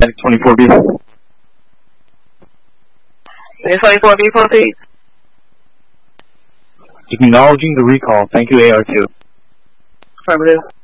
Medic 24B. 24B, proceed. Acknowledging the recall. Thank you, AR2. Affirmative.